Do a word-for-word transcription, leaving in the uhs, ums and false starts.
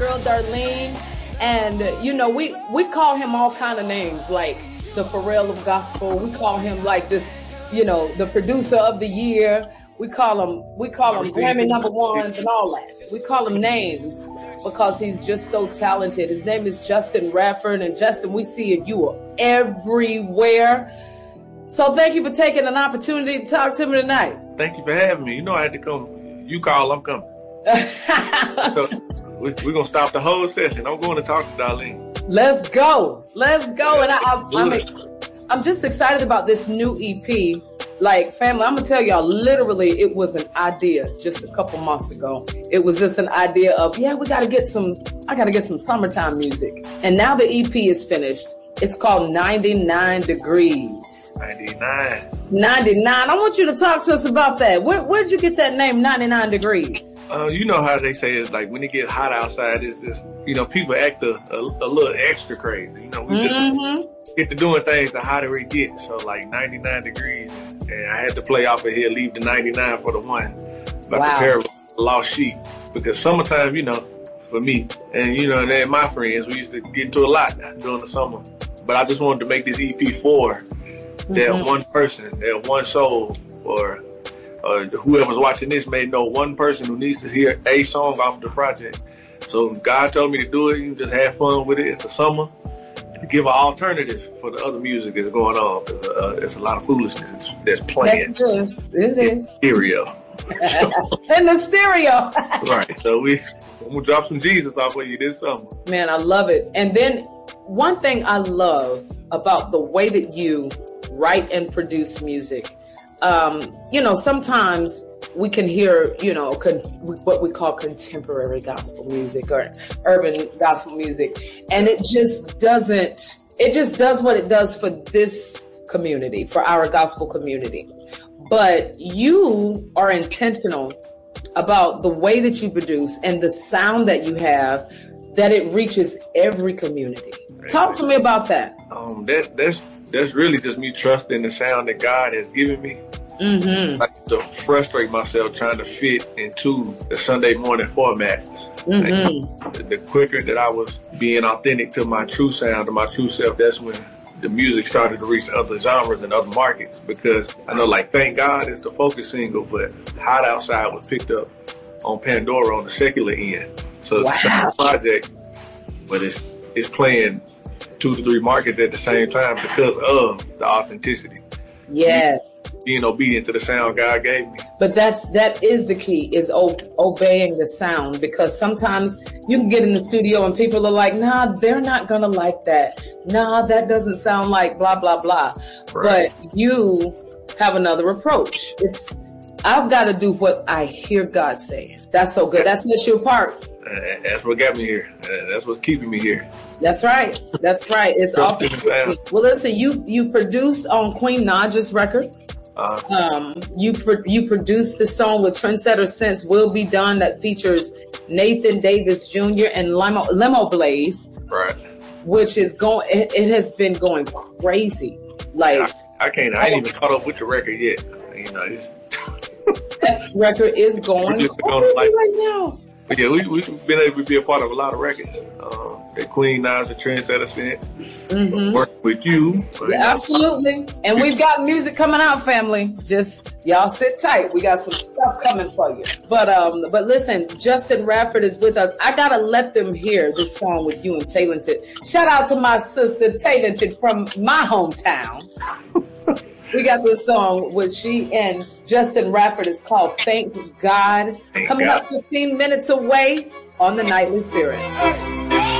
girl Darlene. And, uh, you know, we, we call him all kind of names, like the Pharrell of gospel. We call him like this, you know, the producer of the year. We call him, we call him Grammy number ones and all that. We call him names because he's just so talented. His name is Justin Radford. And Justin, we see it. You are everywhere. So thank you for taking an opportunity to talk to me tonight. Thank you for having me. You know I had to come. You call, I'm coming. So we're going to stop the whole session. I'm going to talk to Darlene. Let's go. Let's go. And I, I, I'm, ex- I'm just excited about this new E P. Like, family, I'm going to tell y'all, literally, it was an idea just a couple months ago. It was just an idea of, yeah, we got to get some, I got to get some summertime music. And now the E P is finished. It's called ninety-nine degrees. ninety-nine. ninety-nine. I want you to talk to us about that. Where, where'd you get that name, ninety-nine degrees? Uh, you know how they say it's like when it get hot outside, it's just, you know, people act a, a, a little extra crazy. You know, we Mm-hmm. just get to doing things the hotter it gets. So like ninety-nine degrees. And I had to play off of here, leave the ninety-nine for the one. Like Wow. a terrible lost sheep. Because summertime, you know, for me, and you know, and my friends, we used to get into a lot during the summer. But I just wanted to make this E P for that Mhm. one person, that one soul, or uh, whoever's watching this may know one person who needs to hear a song off the project. So God told me to do it. You just have fun with it. It's the summer. To give an alternative for the other music that's going on. Uh, there's a lot of foolishness that's playing. Yes, it is. It in is. stereo. In the stereo. Right. So we, I'm going to drop some Jesus off of you this summer. Man, I love it. And then one thing I love about the way that you write and produce music, um, you know, sometimes we can hear, you know, con- what we call contemporary gospel music or urban gospel music. And it just doesn't, it just does what it does for this community, for our gospel community. But you are intentional about the way that you produce and the sound that you have, that it reaches every community. Talk to me about that. Um, that that's that's really just me trusting the sound that God has given me. Mm-hmm. Like to frustrate myself trying to fit into the Sunday morning formats. Mm-hmm. Like, the quicker that I was being authentic to my true sound, to my true self, that's when the music started to reach other genres and other markets. Because I know, like, Thank God is the focus single, but Hot Outside was picked up on Pandora on the secular end. So Wow. it's the same project, but it's it's playing two to three markets at the same time because of the authenticity. Yes. Being obedient to the sound God gave me. But that's, that is the key, is o- obeying the sound, because sometimes you can get in the studio and people are like, nah, they're not going to like that. Nah, that doesn't sound like blah, blah, blah. Right. But you have another approach. It's, I've got to do what I hear God say. That's so good. That sets you apart. Uh, that's what got me here. Uh, that's what's keeping me here. That's right. That's right. It's Trust in the authenticity. sound. Well, listen, you, you produced on Queen Naja's record. Uh, Um, you pro- you produced the song with Trendsetter Sense Will Be Done that features Nathan Davis Junior and Limo, Limo Blaze, right. which is going. It, it has been going crazy. Like I, I can't. I ain't even caught up with the record yet. You know. It's, that record is going just crazy gonna, like- right now. but yeah, we we've been able to be a part of a lot of records. Um, that Queen Naja Trendsetter Sense. Mm-hmm. Work with you. Yeah, absolutely. And we've got music coming out, family. Just y'all sit tight. We got some stuff coming for you. But um, but listen, Justin Radford is with us. I gotta let them hear this song with you and Talented. Shout out to my sister Talented from my hometown. We got this song with she and Justin Radford. It's called Thank God. Thank Coming God. up fifteen minutes away on the Nightly Spirit.